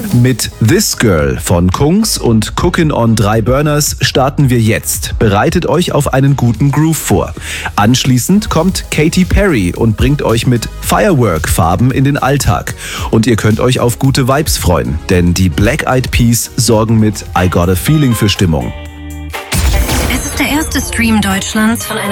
Mit This Girl von Kungs und Cookin' on 3 Burners starten wir jetzt. Bereitet euch auf einen guten Groove vor. Anschließend kommt Katy Perry und bringt euch mit Firework-Farben in den Alltag. Und ihr könnt euch auf gute Vibes freuen, denn die Black Eyed Peas sorgen mit I Got a Feeling für Stimmung. Es ist der erste Stream Deutschlands von einer